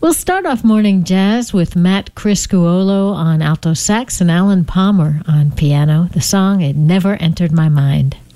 We'll start off morning jazz with Matt Criscuolo on alto sax and Alan Palmer on piano. The song, It Never Entered My Mind.